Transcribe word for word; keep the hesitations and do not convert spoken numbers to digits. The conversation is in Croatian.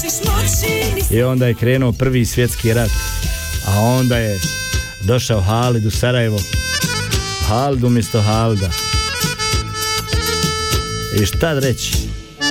I onda je krenuo prvi svjetski rat, a onda je došao Halid u Sarajevo, Halid umjesto Halida. I šta reći,